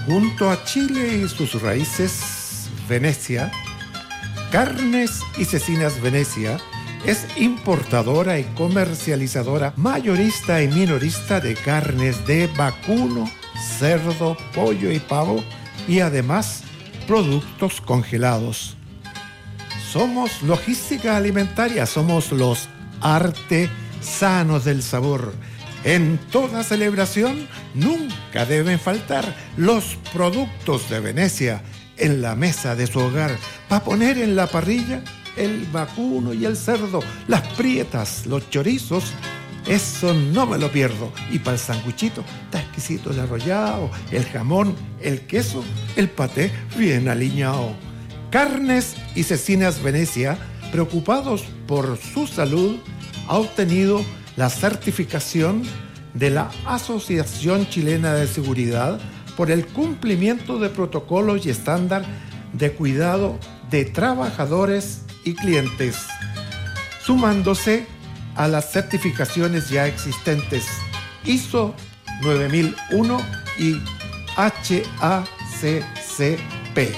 Junto a Chile y sus raíces, Venecia, Carnes y Cecinas Venecia es importadora y comercializadora, mayorista y minorista de carnes de vacuno, cerdo, pollo y pavo, y además productos congelados. Somos logística alimentaria, somos los artesanos del sabor. En toda celebración nunca deben faltar los productos de Venecia en la mesa de su hogar, para poner en la parrilla el vacuno y el cerdo, las prietas, los chorizos. Eso no me lo pierdo. Y para el sanguchito está exquisito el arrollado, el jamón, el queso, el paté bien aliñado. Carnes y Cecinas Venecia, preocupados por su salud, ha obtenido la certificación de la Asociación Chilena de Seguridad por el cumplimiento de protocolos y estándar de cuidado de trabajadores y clientes, sumándose a las certificaciones ya existentes ISO 9001 y HACCP.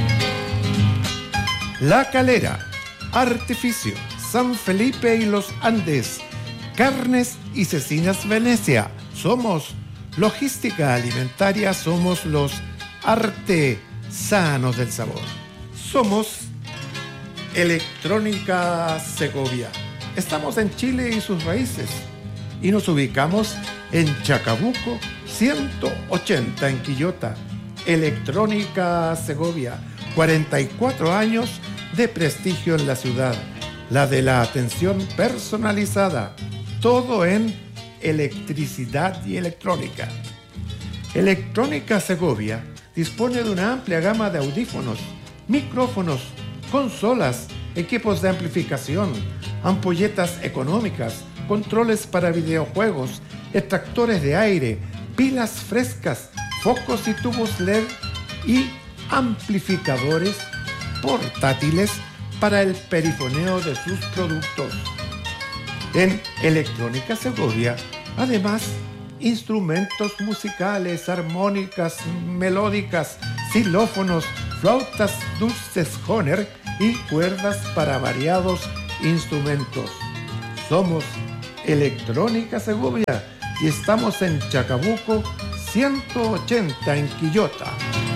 La Calera, Artificio, San Felipe y los Andes, Carnes y Cecinas Venecia. Somos logística alimentaria, somos los artesanos del sabor. Somos Electrónica Segovia. Estamos en Chile y sus raíces y nos ubicamos en Chacabuco 180 en Quillota. Electrónica Segovia, 44 años de prestigio en la ciudad, la de la atención personalizada, todo en electricidad y electrónica. Electrónica Segovia dispone de una amplia gama de audífonos, micrófonos, consolas, equipos de amplificación, ampolletas económicas, controles para videojuegos, extractores de aire, pilas frescas, focos y tubos LED y amplificadores portátiles para el perifoneo de sus productos. En Electrónica Segovia, además, instrumentos musicales, armónicas, melódicas, xilófonos, flautas dulces Hohner y cuerdas para variados instrumentos. Somos Electrónica Segovia y estamos en Chacabuco 180 en Quillota,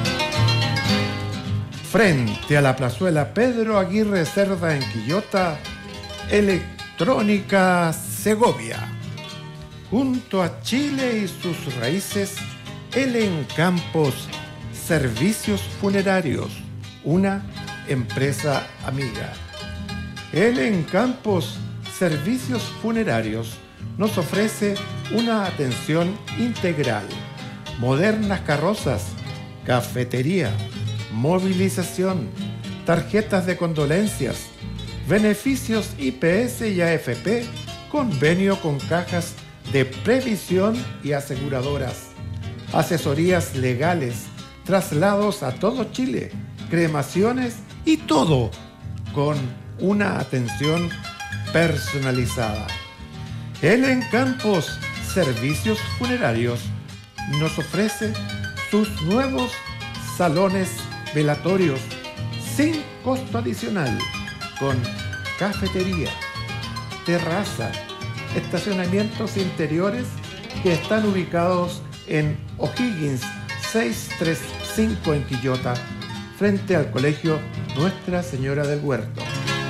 frente a la plazuela Pedro Aguirre Cerda en Quillota. Electrónica Segovia. Junto a Chile y sus raíces, Elen Campos Servicios Funerarios, una empresa amiga. Elen Campos Servicios Funerarios nos ofrece una atención integral, modernas carrozas, cafetería, movilización, tarjetas de condolencias, beneficios IPS y AFP, convenio con cajas de previsión y aseguradoras, asesorías legales, traslados a todo Chile, cremaciones y todo con una atención personalizada. Elen Campos Servicios Funerarios nos ofrece sus nuevos salones velatorios sin costo adicional, con cafetería, terraza, estacionamientos interiores que están ubicados en O'Higgins 635 en Quillota, frente al colegio Nuestra Señora del Huerto.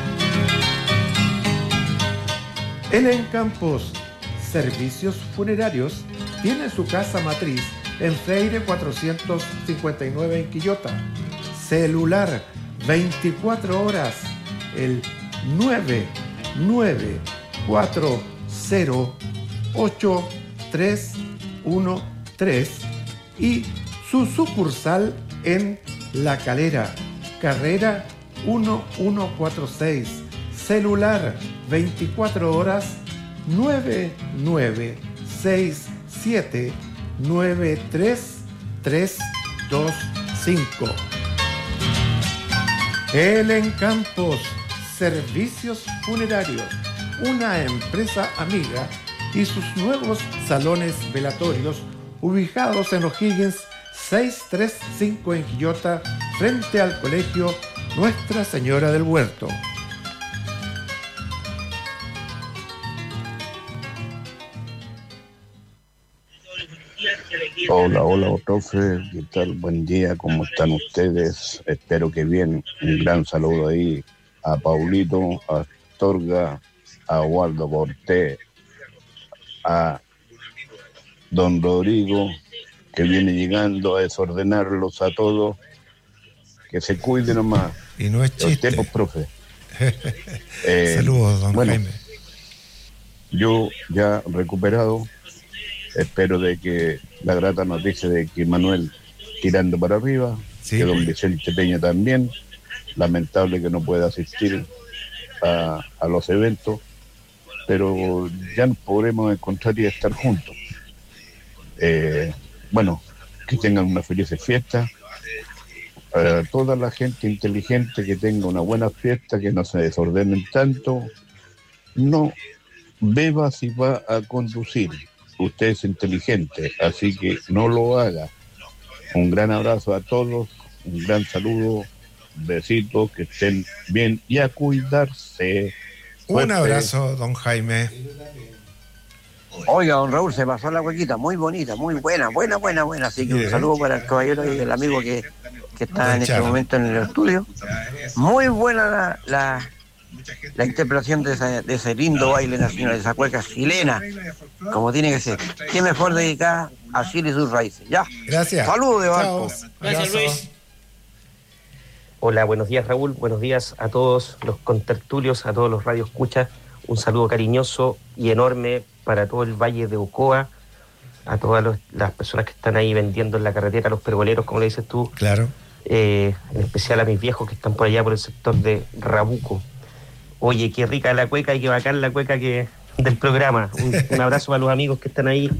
Elen Campos Servicios Funerarios tiene su casa matriz en Freire 459 en Quillota. Celular 24 horas, el 9940813 y su sucursal en La Calera, carrera 1146, celular 24 horas 99679325. Elen Campos Servicios Funerarios, una empresa amiga, y sus nuevos salones velatorios ubicados en O'Higgins 635 en Quillota, frente al Colegio Nuestra Señora del Huerto. Hola, profe, ¿qué tal? Buen día, ¿cómo están ustedes? Espero que bien. Un gran saludo ahí a Paulito, a Astorga, a Waldo Cortés, a don Rodrigo, que viene llegando a desordenarlos a todos. Que se cuide nomás. Y no es chiste. Los tiempos, profe. Saludos, don Jaime. Yo ya recuperado, espero de que la grata noticia de que Manuel tirando para arriba, sí, que don Vicente Peña también, lamentable que no pueda asistir a los eventos, pero ya nos podremos encontrar y estar juntos. Bueno, que tengan una feliz fiesta. Para toda la gente inteligente, que tenga una buena fiesta, que no se desordenen tanto. No beba si va a conducir. Usted es inteligente, así que no lo haga. Un gran abrazo a todos, un gran saludo, besitos, que estén bien y a cuidarse. Un abrazo, don Jaime. Oiga, don Raúl, se pasó la huequita, muy bonita, muy buena. Así que un saludo para el caballero y el amigo que está en este momento en el estudio. Muy buena la interpretación de ese lindo baile nacional, de esa cueca chilena, como tiene que ser. Qué mejor dedicada a Chile y sus raíces. Ya. Gracias. Saludos de Banco. Gracias, Luis. Hola, buenos días, Raúl. Buenos días a todos los contertulios, a todos los radioescuchas. Un saludo cariñoso y enorme para todo el Valle de Ocoa, a todas las personas que están ahí vendiendo en la carretera, los pergoleros, como le dices tú. Claro. En especial a mis viejos que están por allá por el sector de Rabuco. Oye, qué rica la cueca y qué bacán la cueca del programa. Un abrazo para los amigos que están ahí.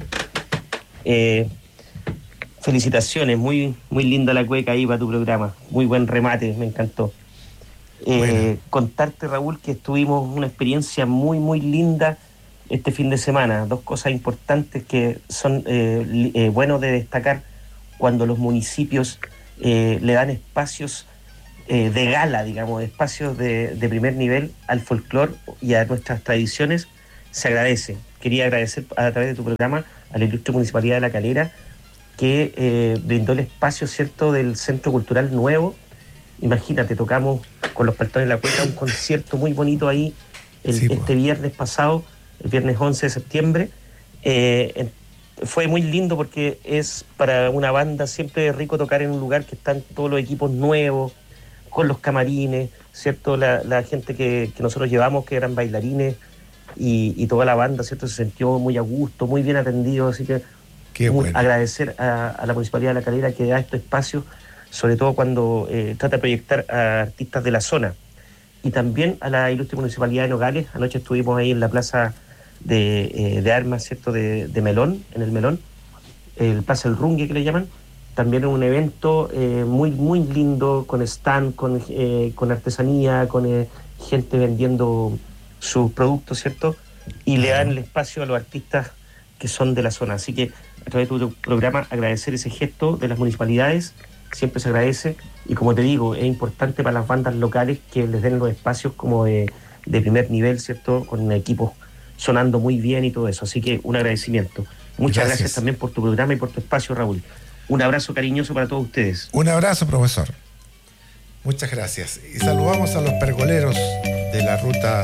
Felicitaciones, muy, muy linda la cueca ahí para tu programa. Muy buen remate, me encantó. Bueno. Contarte, Raúl, que tuvimos una experiencia muy, muy linda este fin de semana. Dos cosas importantes que son buenos de destacar cuando los municipios le dan espacios de gala, digamos, espacios de primer nivel al folclore y a nuestras tradiciones. Se agradece. Quería agradecer a través de tu programa a la ilustre Municipalidad de La Calera, que brindó el espacio, ¿cierto?, del Centro Cultural Nuevo. Imagínate, tocamos con los Paltones de la Cueca un concierto muy bonito ahí este viernes pasado, el viernes 11 de septiembre. Fue muy lindo porque es para una banda siempre rico tocar en un lugar que están todos los equipos nuevos, con los camarines, ¿cierto? La gente que nosotros llevamos, que eran bailarines, y toda la banda, ¿cierto? Se sintió muy a gusto, muy bien atendido, así que bueno. Agradecer a la Municipalidad de La Calera que da este espacio, sobre todo cuando trata de proyectar a artistas de la zona. Y también a la ilustre Municipalidad de Nogales. Anoche estuvimos ahí en la plaza de armas, ¿cierto?, de Melón, en el Melón, el Plaza El Rungue, que le llaman. También un evento muy, muy lindo, con stand, con artesanía, con gente vendiendo sus productos, ¿cierto? Y le dan el espacio a los artistas que son de la zona. Así que a través de tu programa agradecer ese gesto de las municipalidades, siempre se agradece, y como te digo, es importante para las bandas locales que les den los espacios como de primer nivel, ¿cierto?, con equipos sonando muy bien y todo eso. Así que un agradecimiento. Muchas gracias también por tu programa y por tu espacio, Raúl. Un abrazo cariñoso para todos ustedes. Un abrazo, profesor. Muchas gracias. Y saludamos a los pergoleros de la Ruta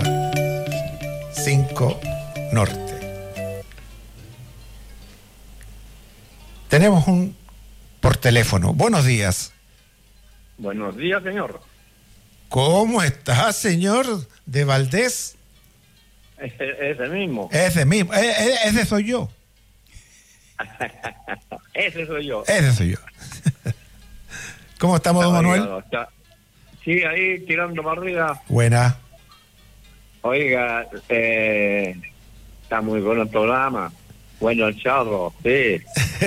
5 Norte. Tenemos por teléfono. Buenos días. Buenos días, señor. ¿Cómo está, señor de Valdés? Ese mismo. Ese mismo. Ese soy yo. Ese soy yo. ¿Cómo estamos, don Manuel? Sí, ahí tirando para arriba. Buena. Oiga, está muy bueno el programa. Bueno el charro, sí.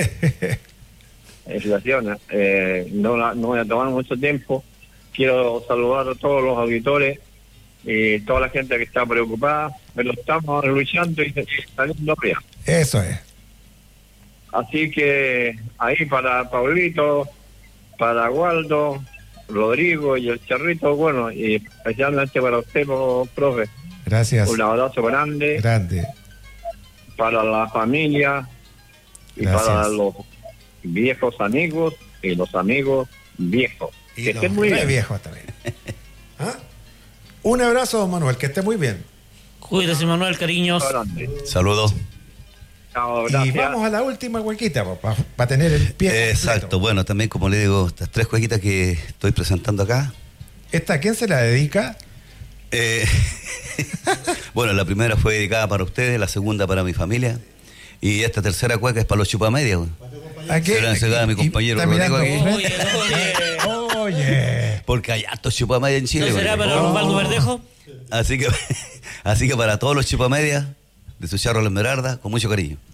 Situación, no voy a tomar mucho tiempo. Quiero saludar a todos los auditores y toda la gente que está preocupada, pero estamos luchando y saliendo arriba. Eso es. Así que ahí para Paulito, para Waldo, Rodrigo y el Charrito, bueno, y especialmente para usted, profe. Gracias. Un abrazo grande. Grande. Para la familia y Gracias. para los viejos amigos y los amigos viejos. Y Que los estén muy re bien. viejos también. ¿Ah? Un abrazo, don Manuel, que esté muy bien. Cuídese, Manuel, cariños. Grande. Saludos. Chao, Y gracias. vamos a la última cuequita para tener el pie completo. Exacto, bueno, también como le digo, estas 3 cuequitas que estoy presentando acá. ¿Esta a quién se la dedica? Bueno, la primera fue dedicada para ustedes, la segunda para mi familia. Y esta tercera cueca es para los chupamedias. ¿A qué? Se la entregaba a mi compañero Está mirando Rodrigo aquí. frente. Oye. Porque hay hartos chupamedias en Chile. ¿No será bueno. para Osvaldo Verdejo? Así que para todos los chupamedias de su charro La Esmeralda, con mucho cariño.